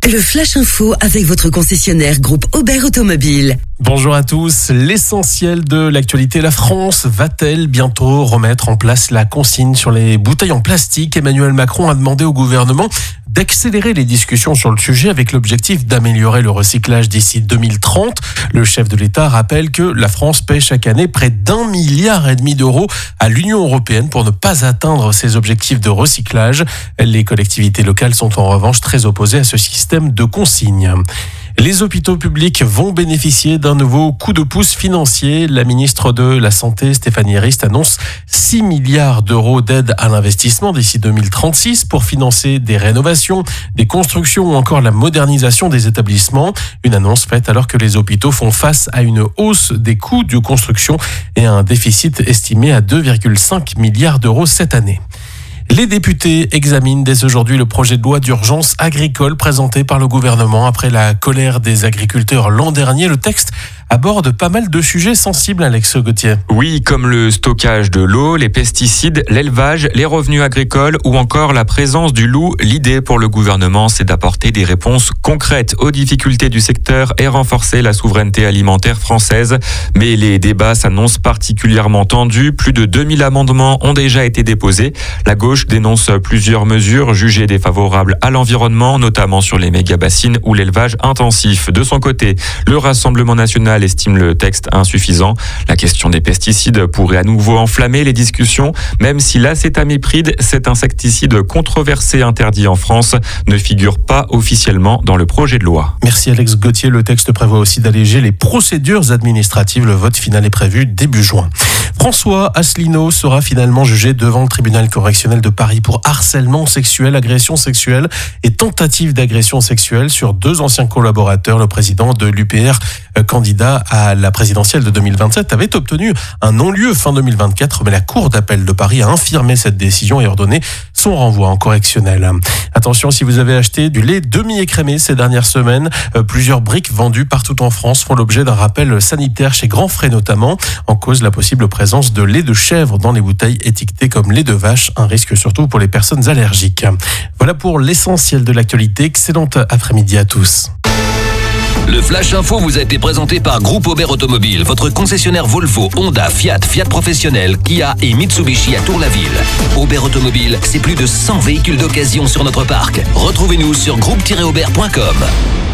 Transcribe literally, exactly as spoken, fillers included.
Le Flash Info avec votre concessionnaire groupe Aubert Automobile. Bonjour à tous. L'essentiel de l'actualité, la France va-t-elle bientôt remettre en place la consigne sur les bouteilles en plastique ? Emmanuel Macron a demandé au gouvernement d'accélérer les discussions sur le sujet avec l'objectif d'améliorer le recyclage d'ici deux mille trente. Le chef de l'État rappelle que la France paie chaque année près d'un milliard et demi d'euros à l'Union européenne pour ne pas atteindre ses objectifs de recyclage. Les collectivités locales sont en revanche très opposées à ce système de consigne. Les hôpitaux publics vont bénéficier d'un nouveau coup de pouce financier. La ministre de la Santé, Stéphanie Rist, annonce six milliards d'euros d'aide à l'investissement d'ici deux mille trente-six pour financer des rénovations, des constructions ou encore la modernisation des établissements. Une annonce faite alors que les hôpitaux font face à une hausse des coûts de construction et à un déficit estimé à deux virgule cinq milliards d'euros cette année. Les députés examinent dès aujourd'hui le projet de loi d'urgence agricole présenté par le gouvernement après la colère des agriculteurs l'an dernier. Le texte aborde pas mal de sujets sensibles, Alex Gauthier. Oui, comme le stockage de l'eau, les pesticides, l'élevage, les revenus agricoles ou encore la présence du loup. L'idée pour le gouvernement, c'est d'apporter des réponses concrètes aux difficultés du secteur et renforcer la souveraineté alimentaire française. Mais les débats s'annoncent particulièrement tendus. Plus de deux mille amendements ont déjà été déposés. La gauche dénonce plusieurs mesures jugées défavorables à l'environnement, notamment sur les méga-bassines ou l'élevage intensif. De son côté, le Rassemblement national estime le texte insuffisant. La question des pesticides pourrait à nouveau enflammer les discussions, même si l'acétamipride, cet insecticide controversé interdit en France, ne figure pas officiellement dans le projet de loi. Merci Alex Gauthier. Le texte prévoit aussi d'alléger les procédures administratives. Le vote final est prévu début juin. François Asselineau sera finalement jugé devant le tribunal correctionnel de Paris pour harcèlement sexuel, agression sexuelle et tentative d'agression sexuelle sur deux anciens collaborateurs. Le président de l'U P R, candidat à la présidentielle de deux mille vingt-sept, avait obtenu un non-lieu fin deux mille vingt-quatre, mais la Cour d'appel de Paris a infirmé cette décision et ordonné son renvoi en correctionnel. Attention, si vous avez acheté du lait demi-écrémé ces dernières semaines, plusieurs briques vendues partout en France font l'objet d'un rappel sanitaire chez Grand Frais notamment, en cause la possible présence de lait de chèvre dans les bouteilles étiquetées comme lait de vache, un risque surtout pour les personnes allergiques. Voilà pour l'essentiel de l'actualité. Excellente après-midi à tous. Le Flash Info vous a été présenté par Groupe Aubert Automobile, votre concessionnaire Volvo, Honda, Fiat, Fiat Professionnel, Kia et Mitsubishi à Tour-la-Ville. Aubert Automobile, c'est plus de cent véhicules d'occasion sur notre parc. Retrouvez-nous sur groupe tiret aubert point com.